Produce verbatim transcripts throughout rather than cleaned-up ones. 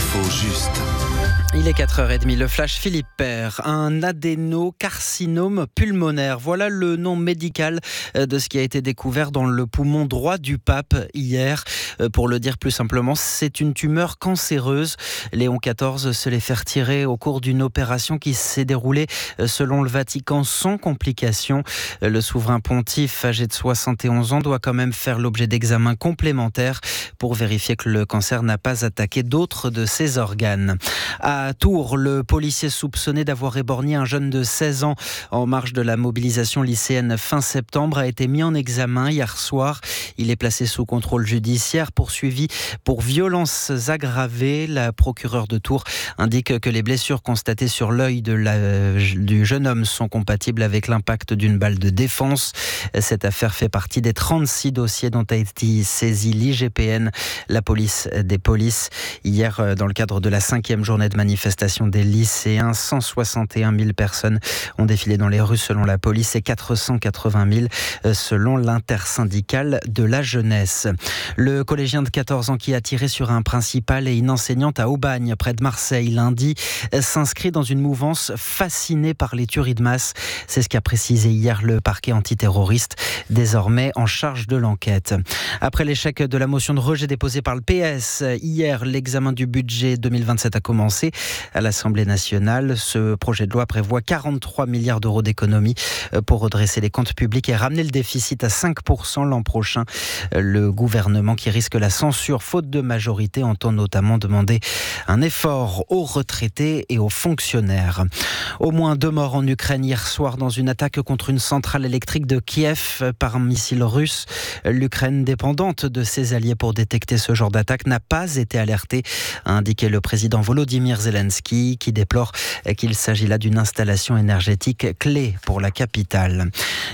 L'info juste. Il est quatre heures trente, le flash Philippe Père. Un adénocarcinome pulmonaire. Voilà le nom médical de ce qui a été découvert dans le poumon droit du pape hier. Pour le dire plus simplement, c'est une tumeur cancéreuse. Léon quatorze se l'est fait retirer au cours d'une opération qui s'est déroulée selon le Vatican sans complications. Le souverain pontife, âgé de soixante et onze ans, doit quand même faire l'objet d'examens complémentaires pour vérifier que le cancer n'a pas attaqué d'autres de ses organes. À Tours, le policier soupçonné d'avoir éborgné un jeune de seize ans en marge de la mobilisation lycéenne fin septembre a été mis en examen hier soir. Il est placé sous contrôle judiciaire, poursuivi pour violences aggravées. La procureure de Tours indique que les blessures constatées sur l'œil de la, du jeune homme sont compatibles avec l'impact d'une balle de défense. Cette affaire fait partie des trente-six dossiers dont a été saisi l'I G P N, la police des polices. Hier, dans le cadre de la cinquième journée de manifestation des lycéens, cent soixante et un mille personnes ont défilé dans les rues selon la police et quatre cent quatre-vingt mille selon l'intersyndicale de la jeunesse. Le collégien de quatorze ans qui a tiré sur un principal et une enseignante à Aubagne, près de Marseille, lundi, s'inscrit dans une mouvance fascinée par les tueries de masse. C'est ce qu'a précisé hier le parquet antiterroriste, désormais en charge de l'enquête. Après l'échec de la motion de rejet déposée par le P S, hier, l'examen du budget deux mille vingt-sept a commencé à l'Assemblée nationale. Ce projet de loi prévoit quarante-trois milliards d'euros d'économies pour redresser les comptes publics et ramener le déficit à cinq pour cent l'an prochain. Le gouvernement, qui risque la censure faute de majorité, entend notamment demander un effort aux retraités et aux fonctionnaires. Au moins deux morts en Ukraine hier soir dans une attaque contre une centrale électrique de Kiev par un missile russe. L'Ukraine, dépendante de ses alliés pour détecter ce genre d'attaque, n'a pas été alertée, a indiqué le président Volodymyr Zelensky, qui déplore qu'il s'agit là d'une installation énergétique clé pour la capitale.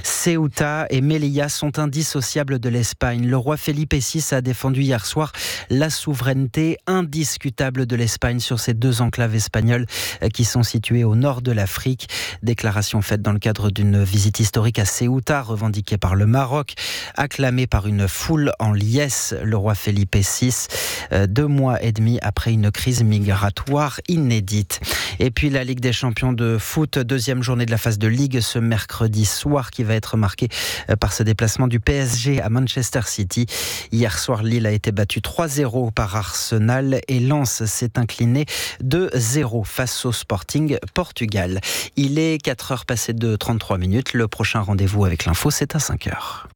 Ceuta et Melilla sont indissociables de l'Espagne. Le roi Felipe six a défendu hier soir la souveraineté indiscutable de l'Espagne sur ces deux enclaves espagnoles qui sont situées au nord de l'Afrique. Déclaration faite dans le cadre d'une visite historique à Ceuta, revendiquée par le Maroc, acclamée par une foule en liesse. Le roi Felipe six, deux mois et demi après une crise migratoire inédite. Et puis la Ligue des champions de foot, deuxième journée de la phase de Ligue ce mercredi soir, qui va être marquée par ce déplacement du P S G à Manchester City. Hier soir, Lille a été battue trois zéro par Arsenal et Lens s'est incliné deux zéro face au Sporting Portugal. Il est quatre heures passées de trente-trois minutes. Le prochain rendez-vous avec l'info, c'est à cinq heures.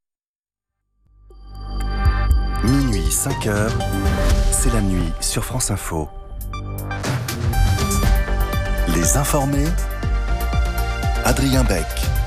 Minuit, cinq heures, c'est la nuit sur France Info. Les informés, Adrien Beck.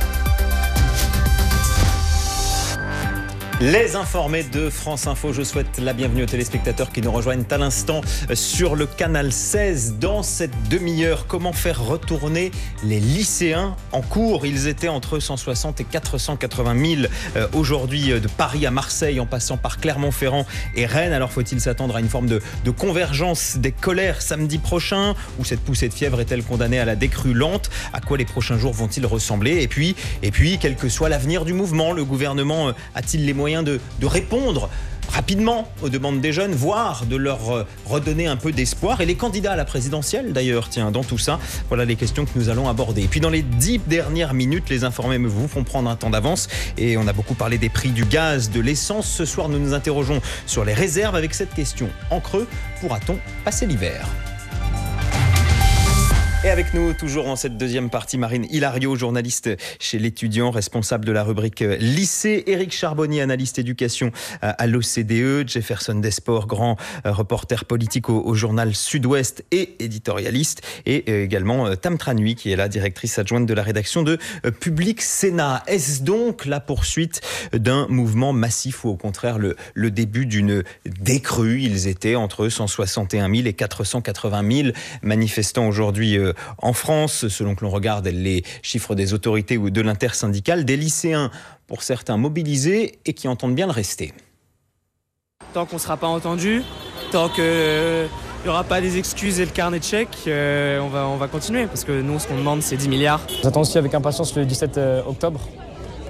Les informés de France Info, je souhaite la bienvenue aux téléspectateurs qui nous rejoignent à l'instant sur le canal seize. Dans cette demi-heure, comment faire retourner les lycéens en cours? Ils étaient entre cent soixante et quatre cent quatre-vingt mille euh, aujourd'hui, de Paris à Marseille, en passant par Clermont-Ferrand et Rennes. Alors faut-il s'attendre à une forme de, de convergence des colères samedi prochain? Ou cette poussée de fièvre est-elle condamnée à la décrue lente? À quoi les prochains jours vont-ils ressembler? Et puis, et puis, quel que soit l'avenir du mouvement, le gouvernement euh, a-t-il les moyens De, de répondre rapidement aux demandes des jeunes, voire de leur redonner un peu d'espoir? Et les candidats à la présidentielle, d'ailleurs, tiens, dans tout ça, voilà les questions que nous allons aborder. Et puis dans les dix dernières minutes, les informés vous font prendre un temps d'avance. Et on a beaucoup parlé des prix du gaz, de l'essence. Ce soir, nous nous interrogeons sur les réserves avec cette question. En creux, pourra-t-on passer l'hiver ? Et avec nous, toujours en cette deuxième partie, Marine Hilario, journaliste chez l'Étudiant, responsable de la rubrique lycée. Éric Charbonnier, analyste éducation à l'O C D E. Jefferson Desports, grand reporter politique au, au journal Sud-Ouest et éditorialiste. Et également Tam Tranui, qui est la directrice adjointe de la rédaction de Public Sénat. Est-ce donc la poursuite d'un mouvement massif ou au contraire le, le début d'une décrue? Ils étaient entre cent soixante et un mille et quatre cent quatre-vingt mille manifestants aujourd'hui en France, selon que l'on regarde les chiffres des autorités ou de l'intersyndicale, des lycéens, pour certains mobilisés et qui entendent bien le rester. Tant qu'on ne sera pas entendu, tant qu'il euh, n'y aura pas des excuses et le carnet de chèques, euh, on, va, on va continuer. Parce que nous, ce qu'on demande, c'est dix milliards. J'attends aussi avec impatience le dix-sept octobre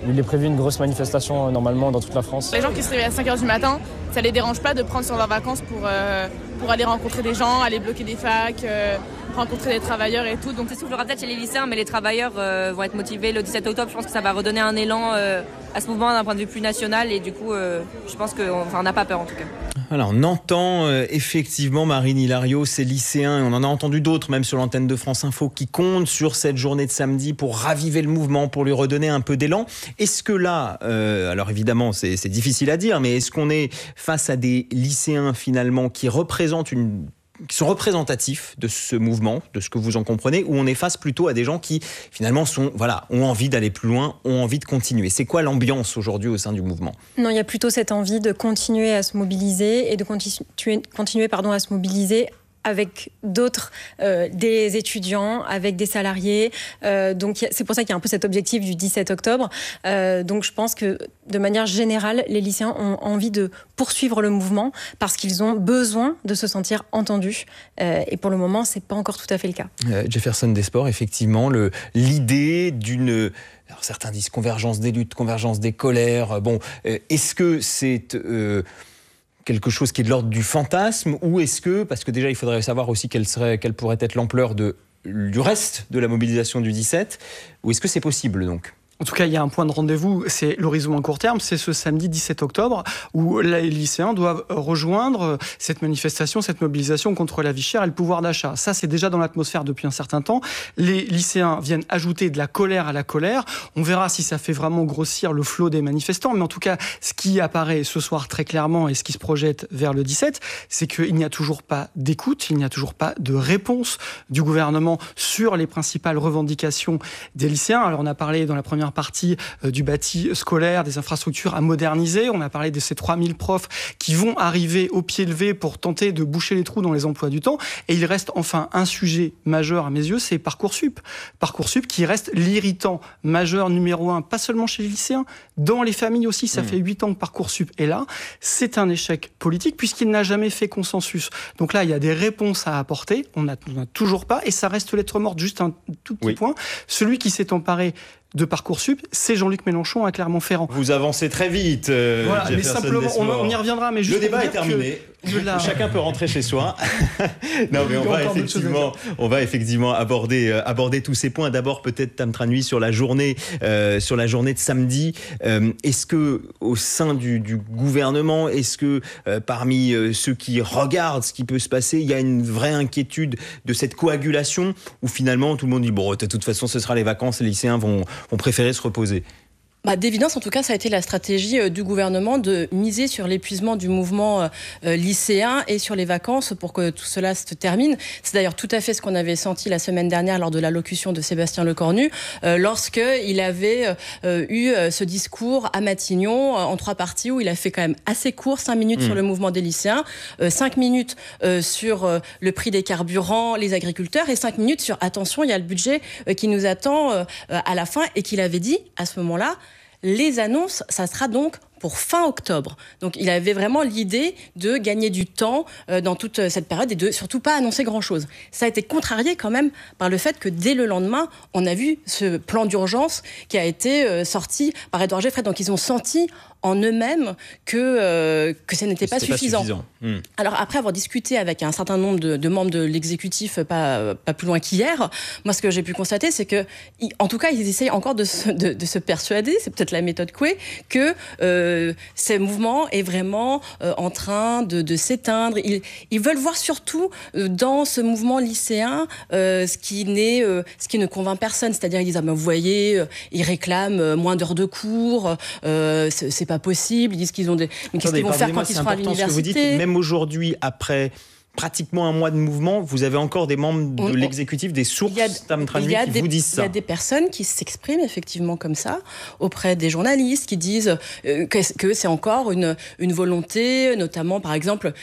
Il est prévu une grosse manifestation euh, normalement dans toute la France. Les gens qui se réveillent à cinq heures du matin, ça les dérange pas de prendre sur leurs vacances pour, euh, pour aller rencontrer des gens, aller bloquer des facs, euh, rencontrer des travailleurs et tout. Donc ça soufflera peut-être chez les lycéens, mais les travailleurs euh, vont être motivés. Le dix-sept octobre, je pense que ça va redonner un élan euh, à ce mouvement d'un point de vue plus national et du coup, euh, je pense qu'on n'a pas peur en tout cas. Voilà, on entend euh, effectivement Marine Hilario, ces lycéens, et on en a entendu d'autres même sur l'antenne de France Info, qui comptent sur cette journée de samedi pour raviver le mouvement, pour lui redonner un peu d'élan. Est-ce que là, euh, alors évidemment c'est, c'est difficile à dire, mais est-ce qu'on est face à des lycéens finalement qui représentent une qui sont représentatifs de ce mouvement, de ce que vous en comprenez, ou on est face plutôt à des gens qui, finalement, sont, voilà, ont envie d'aller plus loin, ont envie de continuer. C'est quoi l'ambiance aujourd'hui au sein du mouvement ? Non, il y a plutôt cette envie de continuer à se mobiliser et de continuer, continuer pardon, à se mobiliser avec d'autres, euh, des étudiants, avec des salariés. Euh, donc c'est pour ça qu'il y a un peu cet objectif du dix-sept octobre. Euh, donc je pense que de manière générale, les lycéens ont envie de poursuivre le mouvement parce qu'ils ont besoin de se sentir entendus. Euh, et pour le moment, c'est pas encore tout à fait le cas. Euh, Jefferson Desports, effectivement, le, l'idée d'une... Alors certains disent convergence des luttes, convergence des colères. Bon, euh, est-ce que c'est... Euh, quelque chose qui est de l'ordre du fantasme, ou est-ce que, parce que déjà il faudrait savoir aussi quelle, serait, quelle pourrait être l'ampleur de, du reste de la mobilisation du dix-sept, ou est-ce que c'est possible donc ? En tout cas, il y a un point de rendez-vous, c'est l'horizon à court terme, c'est ce samedi dix-sept octobre, où les lycéens doivent rejoindre cette manifestation, cette mobilisation contre la vie chère et le pouvoir d'achat. Ça, c'est déjà dans l'atmosphère depuis un certain temps. Les lycéens viennent ajouter de la colère à la colère. On verra si ça fait vraiment grossir le flot des manifestants, mais en tout cas, ce qui apparaît ce soir très clairement et ce qui se projette vers le dix-sept, c'est qu'il n'y a toujours pas d'écoute, il n'y a toujours pas de réponse du gouvernement sur les principales revendications des lycéens. Alors, on a parlé dans la première partie euh, du bâti scolaire, des infrastructures à moderniser. On a parlé de ces trois mille profs qui vont arriver au pied levé pour tenter de boucher les trous dans les emplois du temps. Et il reste enfin un sujet majeur à mes yeux, c'est Parcoursup. Parcoursup qui reste l'irritant majeur numéro un, pas seulement chez les lycéens, dans les familles aussi. Ça mmh. fait huit ans que Parcoursup est là. C'est un échec politique puisqu'il n'a jamais fait consensus. Donc là, il y a des réponses à apporter. On n'a toujours pas et ça reste lettre morte. Juste un tout petit oui. point. Celui qui s'est emparé de Parcoursup, c'est Jean-Luc Mélenchon à Clermont-Ferrand. Vous avancez très vite, euh, voilà, mais simplement, on, on y reviendra. Mais juste le débat est terminé. La... Chacun peut rentrer chez soi. non, mais on va effectivement, on va effectivement aborder, euh, aborder tous ces points. D'abord, peut-être Tam Tranui sur la journée, euh, sur la journée de samedi. Euh, est-ce que, au sein du, du gouvernement, est-ce que euh, parmi euh, ceux qui regardent ce qui peut se passer, il y a une vraie inquiétude de cette coagulation, où finalement tout le monde dit bon, de toute façon, ce sera les vacances, les lycéens vont ont préféré se reposer? Bah, d'évidence, en tout cas, ça a été la stratégie euh, du gouvernement de miser sur l'épuisement du mouvement euh, lycéen et sur les vacances pour que tout cela se termine. C'est d'ailleurs tout à fait ce qu'on avait senti la semaine dernière lors de l'allocution de Sébastien Lecornu, euh, lorsqu'il avait euh, eu euh, ce discours à Matignon euh, en trois parties où il a fait quand même assez court, cinq minutes mmh. sur le mouvement des lycéens, euh, cinq minutes euh, sur euh, le prix des carburants, les agriculteurs et cinq minutes sur attention, il y a le budget euh, qui nous attend euh, à la fin et qu'il avait dit à ce moment-là, les annonces, ça sera donc pour fin octobre. Donc il avait vraiment l'idée de gagner du temps euh, dans toute cette période et de surtout pas annoncer grand-chose. Ça a été contrarié quand même par le fait que dès le lendemain, on a vu ce plan d'urgence qui a été euh, sorti par Édouard Geffray. Donc ils ont senti en eux-mêmes que, euh, que ça n'était pas suffisant. Pas suffisant. Mmh. Alors après avoir discuté avec un certain nombre de, de membres de l'exécutif, pas, pas plus loin qu'hier, moi ce que j'ai pu constater, c'est que, en tout cas, ils essayent encore de se, de, de se persuader, c'est peut-être la méthode Coué, que euh, ce mouvement est vraiment euh, en train de, de s'éteindre. Ils, ils veulent voir surtout euh, dans ce mouvement lycéen euh, ce, qui n'est, euh, ce qui ne convainc personne. C'est-à-dire, ils disent, ah ben, vous voyez, euh, ils réclament euh, moins d'heures de cours, euh, c'est, c'est pas possible, ils disent qu'ils ont des... Mais qu'est-ce qu'ils vont faire quand ils seront à l'université ? Ce que vous dites, même aujourd'hui, après pratiquement un mois de mouvement, vous avez encore des membres de on, l'exécutif, des sources Tam Tranui qui des, vous disent ça. Il y a des personnes qui s'expriment effectivement comme ça, auprès des journalistes, qui disent euh, que, que c'est encore une, une volonté, notamment par exemple...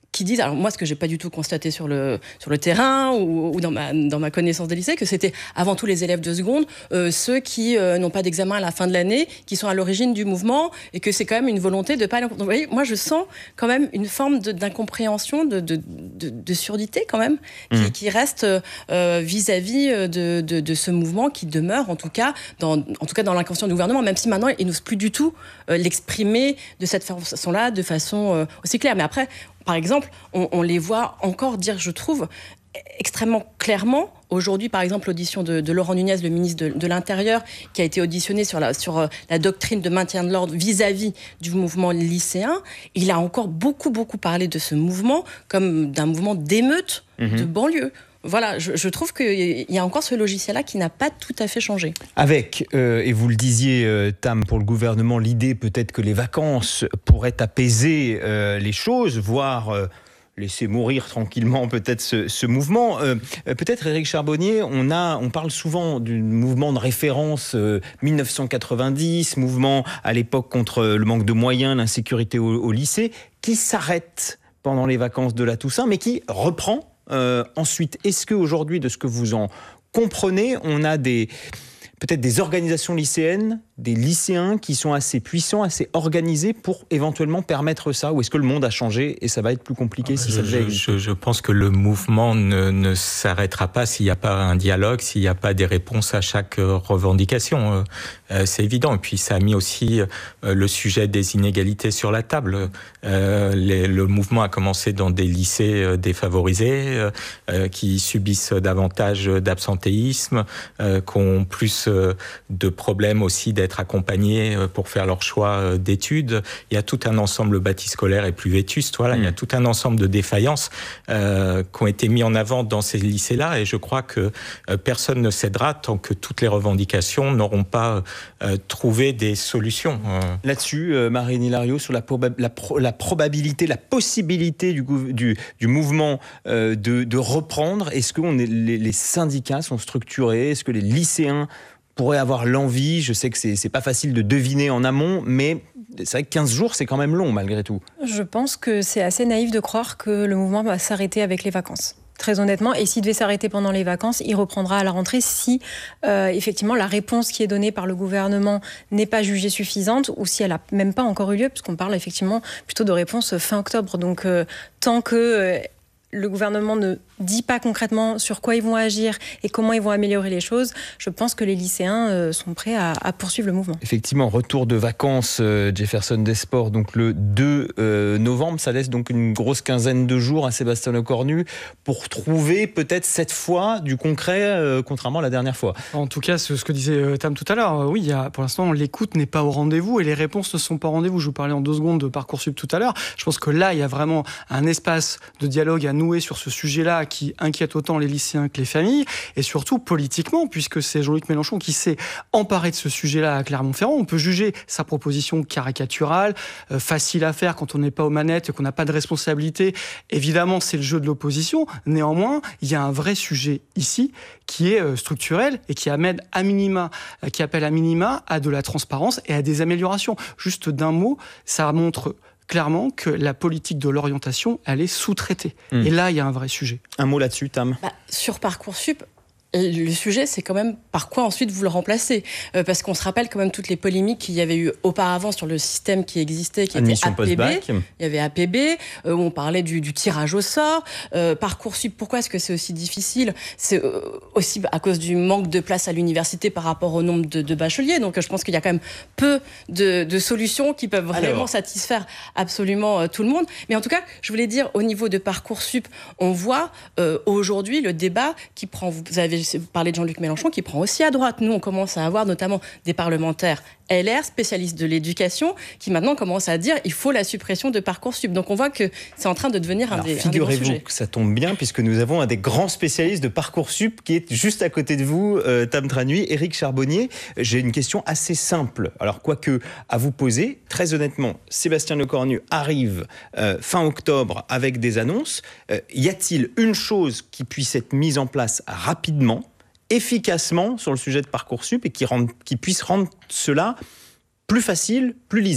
qui disent, alors moi ce que j'ai pas du tout constaté sur le, sur le terrain ou, ou dans, ma, dans ma connaissance des lycées, que c'était avant tout les élèves de seconde, euh, ceux qui euh, n'ont pas d'examen à la fin de l'année, qui sont à l'origine du mouvement, et que c'est quand même une volonté de pas aller... Donc, vous voyez, moi je sens quand même une forme de, d'incompréhension, de, de, de, de surdité quand même, qui, mmh. qui reste euh, vis-à-vis de, de, de ce mouvement qui demeure en tout cas dans, en tout cas dans l'inconscient du gouvernement, même si maintenant il n'ose plus du tout euh, l'exprimer de cette façon-là, de façon euh, aussi claire. Mais après, par exemple, on, on les voit encore dire, je trouve, extrêmement clairement. Aujourd'hui, par exemple, l'audition de, de Laurent Nunez, le ministre de, de l'Intérieur, qui a été auditionné sur la, sur euh, la doctrine de maintien de l'ordre vis-à-vis du mouvement lycéen. Il a encore beaucoup, beaucoup parlé de ce mouvement comme d'un mouvement d'émeute mmh. de banlieue. Voilà, je, je trouve qu'il y a encore ce logiciel-là qui n'a pas tout à fait changé. Avec, euh, et vous le disiez, euh, Tam, pour le gouvernement, l'idée peut-être que les vacances pourraient apaiser euh, les choses, voire euh, laisser mourir tranquillement peut-être ce, ce mouvement. Euh, peut-être, Éric Charbonnier, on, a, on parle souvent du mouvement de référence euh, dix-neuf cent quatre-vingt-dix, mouvement à l'époque contre le manque de moyens, l'insécurité au, au lycée, qui s'arrête pendant les vacances de la Toussaint, mais qui reprend Euh, ensuite. Est-ce qu'aujourd'hui, de ce que vous en comprenez, on a des, peut-être des organisations lycéennes, des lycéens qui sont assez puissants, assez organisés pour éventuellement permettre ça? Ou est-ce que le monde a changé et ça va être plus compliqué si je, ça devait exister? je, je pense que le mouvement ne, ne s'arrêtera pas s'il n'y a pas un dialogue, s'il n'y a pas des réponses à chaque revendication. Euh, c'est évident. Et puis ça a mis aussi euh, le sujet des inégalités sur la table. Euh, les, le mouvement a commencé dans des lycées euh, défavorisés, euh, qui subissent davantage d'absentéisme, euh, qui ont plus euh, de problèmes aussi d'être accompagnés pour faire leur choix d'études. Il y a tout un ensemble, le bâti scolaire est plus vétuste, voilà, mmh. il y a tout un ensemble de défaillances euh, qui ont été mis en avant dans ces lycées-là, et je crois que euh, personne ne cédera tant que toutes les revendications n'auront pas euh, trouvé des solutions. Là-dessus, euh, Marine Hilario, sur la, proba- la, pro- la probabilité, la possibilité du, gouv- du, du mouvement euh, de, de reprendre, est-ce que on est, les, les syndicats sont structurés? Est-ce que les lycéens pourrait avoir l'envie? Je sais que c'est, c'est pas facile de deviner en amont, mais c'est vrai que quinze jours, c'est quand même long malgré tout. Je pense que c'est assez naïf de croire que le mouvement va s'arrêter avec les vacances. Très honnêtement, et s'il devait s'arrêter pendant les vacances, il reprendra à la rentrée si euh, effectivement la réponse qui est donnée par le gouvernement n'est pas jugée suffisante, ou si elle n'a même pas encore eu lieu, puisqu'on parle effectivement plutôt de réponse fin octobre. Donc euh, tant que euh, le gouvernement ne dit pas concrètement sur quoi ils vont agir et comment ils vont améliorer les choses, je pense que les lycéens euh, sont prêts à, à poursuivre le mouvement. Effectivement, retour de vacances euh, Jefferson des Sports, donc le deux novembre, ça laisse donc une grosse quinzaine de jours à Sébastien Lecornu pour trouver peut-être cette fois du concret, euh, contrairement à la dernière fois. En tout cas, ce, ce que disait euh, Tam tout à l'heure, euh, oui, il y a, pour l'instant, l'écoute n'est pas au rendez-vous et les réponses ne sont pas au rendez-vous. Je vous parlais en deux secondes de Parcoursup tout à l'heure. Je pense que là, il y a vraiment un espace de dialogue à nouer sur ce sujet-là qui inquiète autant les lycéens que les familles, et surtout politiquement, puisque c'est Jean-Luc Mélenchon qui s'est emparé de ce sujet-là à Clermont-Ferrand. On peut juger sa proposition caricaturale, euh, facile à faire quand on n'est pas aux manettes et qu'on n'a pas de responsabilité. Évidemment, c'est le jeu de l'opposition. Néanmoins, il y a un vrai sujet ici qui est euh, structurel et qui amène à minima, euh, qui appelle à minima à de la transparence et à des améliorations. Juste d'un mot, ça montre clairement que la politique de l'orientation, elle est sous-traitée. Mmh. Et là, il y a un vrai sujet. Un mot là-dessus, Tam. Bah, sur Parcoursup, le sujet, c'est quand même par quoi ensuite vous le remplacez. Euh, parce qu'on se rappelle quand même toutes les polémiques qu'il y avait eu auparavant sur le système qui existait, qui Admission était A P B. Post-bac. Il y avait A P B, euh, où on parlait du, du tirage au sort. Euh, Parcoursup, pourquoi est-ce que c'est aussi difficile? C'est euh, aussi à cause du manque de place à l'université par rapport au nombre de, de bacheliers. Donc je pense qu'il y a quand même peu de, de solutions qui peuvent vraiment Alors. satisfaire absolument euh, tout le monde. Mais en tout cas, je voulais dire, au niveau de Parcoursup, on voit euh, aujourd'hui le débat qui prend... Vous avez parlé de Jean-Luc Mélenchon, qui prend aussi à droite. Nous, on commence à avoir notamment des parlementaires L R, spécialistes de l'éducation, qui maintenant commencent à dire il faut la suppression de Parcoursup. Donc on voit que c'est en train de devenir Alors, un des, figurez-vous un des grands sujets. Que ça tombe bien, puisque nous avons un des grands spécialistes de Parcoursup qui est juste à côté de vous, euh, Tam Tranui, Éric Charbonnier. J'ai une question assez simple. Alors, quoique à vous poser, très honnêtement, Sébastien Lecornu arrive euh, fin octobre avec des annonces. Euh, y a-t-il une chose qui puisse être mise en place rapidement, efficacement sur le sujet de Parcoursup et qui, rende, qui puisse rendre cela plus facile, plus lisible?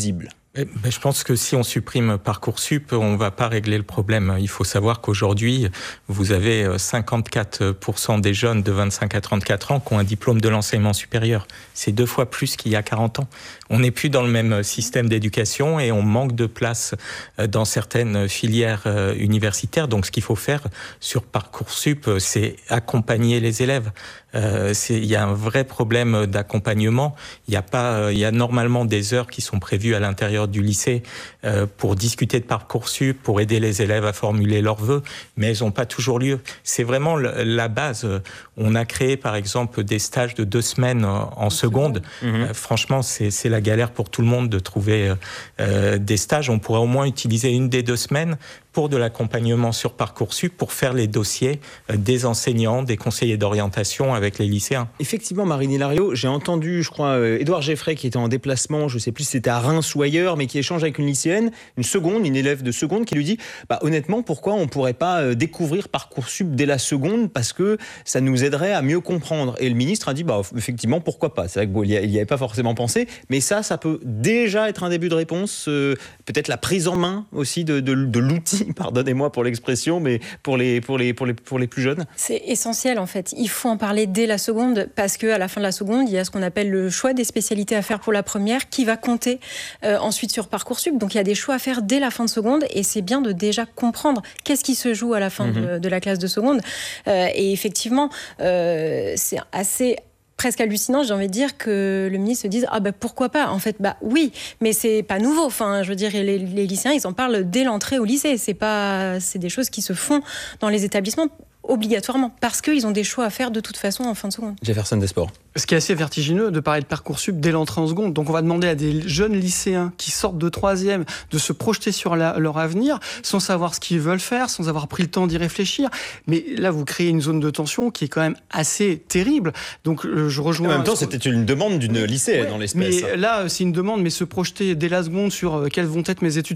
Je pense que si on supprime Parcoursup, on ne va pas régler le problème. Il faut savoir qu'aujourd'hui, vous avez cinquante-quatre pour cent des jeunes de vingt-cinq à trente-quatre ans qui ont un diplôme de l'enseignement supérieur. C'est deux fois plus qu'il y a quarante ans. On n'est plus dans le même système d'éducation et on manque de place dans certaines filières universitaires. Donc ce qu'il faut faire sur Parcoursup, c'est accompagner les élèves. Euh, c'est, il y a un vrai problème d'accompagnement. Il y a pas, il y a normalement des heures qui sont prévues à l'intérieur du lycée euh, pour discuter de Parcoursup, pour aider les élèves à formuler leurs vœux, mais elles n'ont pas toujours lieu. C'est vraiment la base. On a créé par exemple des stages de deux semaines en seconde. Mmh. Euh, franchement, c'est, c'est la galère pour tout le monde de trouver euh, des stages. On pourrait au moins utiliser une des deux semaines pour de l'accompagnement sur Parcoursup, pour faire les dossiers des enseignants, des conseillers d'orientation avec les lycéens. Effectivement, Marine Hilario, j'ai entendu, je crois, Édouard Geffray qui était en déplacement, je ne sais plus si c'était à Reims ou ailleurs, mais qui échange avec une lycéenne, une seconde, une élève de seconde, qui lui dit bah, « Honnêtement, pourquoi on ne pourrait pas découvrir Parcoursup dès la seconde parce que ça nous aiderait à mieux comprendre ?» Et le ministre a dit bah, « Effectivement, pourquoi pas ?» C'est vrai qu'il n'y avait pas forcément pensé, mais ça, ça peut déjà être un début de réponse, euh, peut-être la prise en main aussi de, de, de l'outil. Pardonnez-moi pour l'expression, mais pour les, pour, les, pour, les, pour les plus jeunes. C'est essentiel en fait. Il faut en parler dès la seconde parce qu'à la fin de la seconde, il y a ce qu'on appelle le choix des spécialités à faire pour la première qui va compter euh, ensuite sur Parcoursup. Donc il y a des choix à faire dès la fin de seconde et c'est bien de déjà comprendre qu'est-ce qui se joue à la fin mmh. de, de la classe de seconde. Euh, et effectivement, euh, c'est assez... presque hallucinant, j'ai envie de dire, que le ministre se dise « Ah ben pourquoi pas ?» En fait, bah oui, mais c'est pas nouveau. Enfin, je veux dire, les, les lycéens, ils en parlent dès l'entrée au lycée. C'est pas, c'est des choses qui se font dans les établissements obligatoirement, parce qu'ils ont des choix à faire de toute façon en fin de seconde. Jefferson Desports. Ce qui est assez vertigineux de parler de Parcoursup dès l'entrée en seconde. Donc on va demander à des jeunes lycéens qui sortent de troisième de se projeter sur la, leur avenir sans savoir ce qu'ils veulent faire, sans avoir pris le temps d'y réfléchir. Mais là, vous créez une zone de tension qui est quand même assez terrible. Donc je rejoins... En même temps, c'était une demande d'une lycéenne ouais, dans l'espèce. Mais là, c'est une demande, mais se projeter dès la seconde sur euh, quelles vont être mes études